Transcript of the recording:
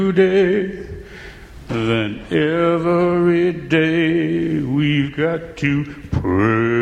today, then every day we've got to pray.